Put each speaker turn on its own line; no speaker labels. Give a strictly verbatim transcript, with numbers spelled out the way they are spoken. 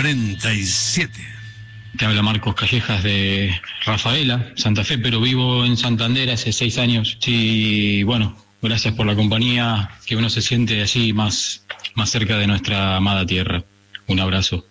cuarenta y siete.
Te habla Marcos Callejas de Rafaela, Santa Fe, pero vivo en Santander hace seis años. Sí, bueno, gracias por la compañía, que uno se siente allí más, más cerca de nuestra amada tierra. Un abrazo.